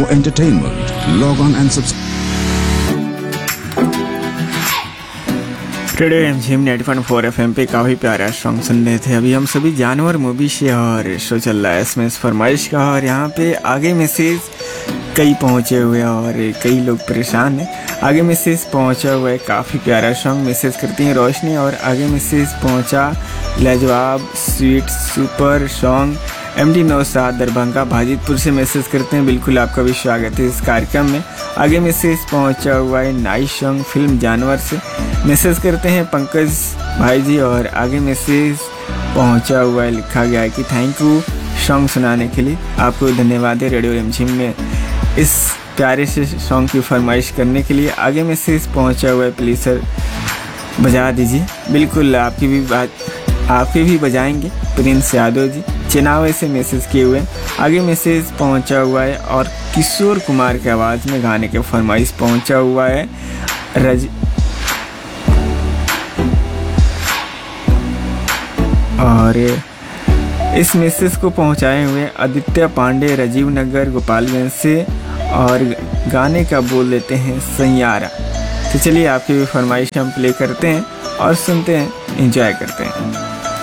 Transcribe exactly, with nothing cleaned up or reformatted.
entertainment. Log on and subscribe. Radio MGM ninety point four FM पे काफ़ी प्यारा song सुन रहे थे अभी हम सभी जानवर मूवी से, और शो चल रहा है इसमें इस फरमाइश का। और यहाँ पे आगे मैसेज कई पहुँचे हुए हैं और कई लोग परेशान हैं। आगे मैसेज पहुँचा हुआ है, काफ़ी प्यारा सॉन्ग मैसेज करती हैं रोशनी। और आगे मैसेज पहुँचा लाजवाब sweet super song M D Naushad Darbhanga भाजीपुर से मैसेज करते हैं। बिल्कुल आपका भी स्वागत है इस कार्यक्रम में। आगे मैसेज पहुंचा हुआ है नाइस सॉन्ग फिल्म जानवर से, मैसेज करते हैं पंकज भाई जी। और आगे मैसेज पहुंचा हुआ है, लिखा गया है कि थैंक यू सॉन्ग सुनाने के लिए, आपको धन्यवाद है रेडियो एमजीएम में इस प्यारे से सॉन्ग की फरमाइश करने के लिए। आगे मैसेज पहुंचा हुआ है, प्लीज़ सर बजा दीजिए। बिल्कुल आपकी भी बात आपके भी बजाएंगे, प्रिंस यादव जी चेनावे से मैसेज किए हुए। आगे मैसेज पहुंचा हुआ है और किशोर कुमार की आवाज़ में गाने के फरमाइश पहुंचा हुआ है रज और इस मैसेज को पहुंचाए हुए आदित्य पांडे राजीव नगर गोपालगंज से, और गाने का बोल देते हैं सैयारा। तो चलिए आपकी भी फरमाइश हम प्ले करते हैं और सुनते हैं, एंजॉय करते हैं।